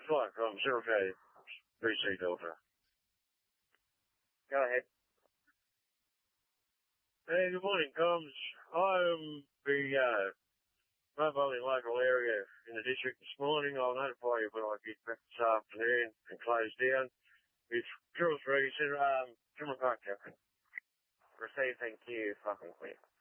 Flight from Zero K, 3C Delta. Go ahead. Hey, good morning, Coms. I'm the mobiling local area in the district this morning. I'll notify you when I get back this afternoon and close down. It's Jules Reason, Cameron Park, Captain. Received, thank you. Fucking clear.